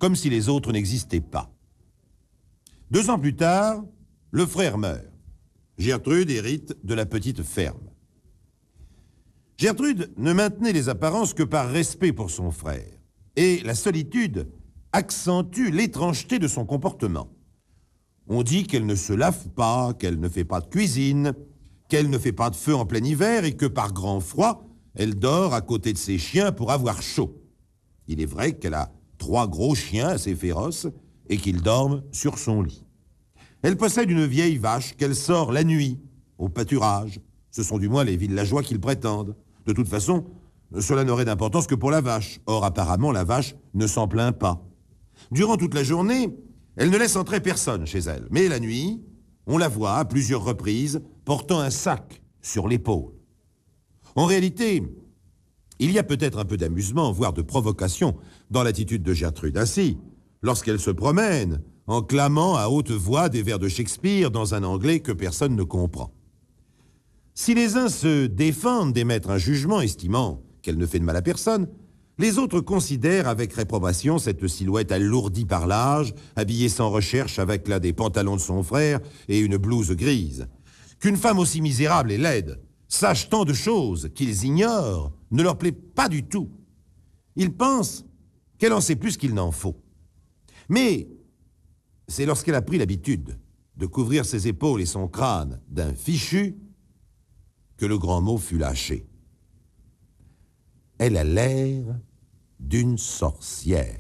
comme si les autres n'existaient pas. 2 ans plus tard, le frère meurt. Gertrude hérite de la petite ferme. Gertrude ne maintenait les apparences que par respect pour son frère, et la solitude accentue l'étrangeté de son comportement. On dit qu'elle ne se lave pas, qu'elle ne fait pas de cuisine, qu'elle ne fait pas de feu en plein hiver et que par grand froid, elle dort à côté de ses chiens pour avoir chaud. Il est vrai qu'elle a 3 gros chiens assez féroces et qu'ils dorment sur son lit. Elle possède une vieille vache qu'elle sort la nuit au pâturage. Ce sont du moins les villageois qui le prétendent. De toute façon, cela n'aurait d'importance que pour la vache. Or, apparemment, la vache ne s'en plaint pas. Durant toute la journée, elle ne laisse entrer personne chez elle. Mais la nuit, on la voit à plusieurs reprises portant un sac sur l'épaule. En réalité, il y a peut-être un peu d'amusement, voire de provocation, dans l'attitude de Gertrude. Ainsi, lorsqu'elle se promène, en clamant à haute voix des vers de Shakespeare dans un anglais que personne ne comprend. Si les uns se défendent d'émettre un jugement estimant qu'elle ne fait de mal à personne, les autres considèrent avec réprobation cette silhouette alourdie par l'âge, habillée sans recherche avec l'un des pantalons de son frère et une blouse grise. Qu'une femme aussi misérable et laide sache tant de choses qu'ils ignorent ne leur plaît pas du tout. Ils pensent qu'elle en sait plus qu'il n'en faut. Mais c'est lorsqu'elle a pris l'habitude de couvrir ses épaules et son crâne d'un fichu que le grand mot fut lâché. Elle a l'air d'une sorcière.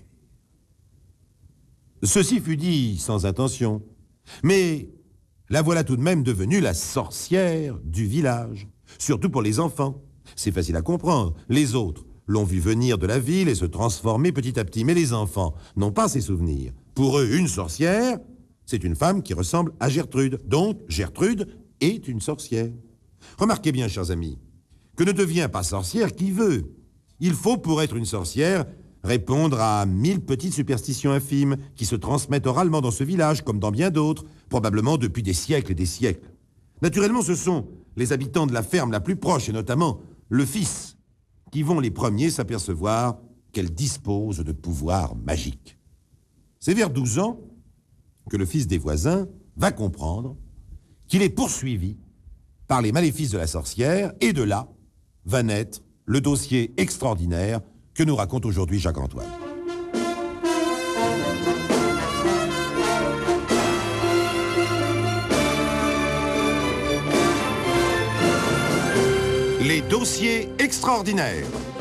Ceci fut dit sans intention, mais la voilà tout de même devenue la sorcière du village, surtout pour les enfants. C'est facile à comprendre. Les autres l'ont vue venir de la ville et se transformer petit à petit, mais les enfants n'ont pas ces souvenirs. Pour eux, une sorcière, c'est une femme qui ressemble à Gertrude. Donc, Gertrude est une sorcière. Remarquez bien, chers amis, que ne devient pas sorcière qui veut. Il faut, pour être une sorcière, répondre à 1000 petites superstitions infimes qui se transmettent oralement dans ce village, comme dans bien d'autres, probablement depuis des siècles et des siècles. Naturellement, ce sont les habitants de la ferme la plus proche, et notamment le fils, qui vont les premiers s'apercevoir qu'elle dispose de pouvoirs magiques. C'est vers 12 ans que le fils des voisins va comprendre qu'il est poursuivi par les maléfices de la sorcière, et de là va naître le dossier extraordinaire que nous raconte aujourd'hui Jacques-Antoine. Les dossiers extraordinaires.